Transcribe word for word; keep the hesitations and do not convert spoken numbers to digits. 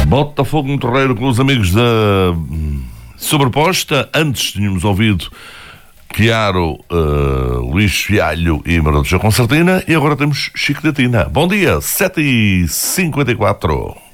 Botafogo no Terreiro com os amigos da Sobreposta. Antes tínhamos ouvido Chiaro, uh, Luís Fialho e Maroto Concertina, e agora temos Chico da Tina. Bom dia, sete e cinquenta e quatro.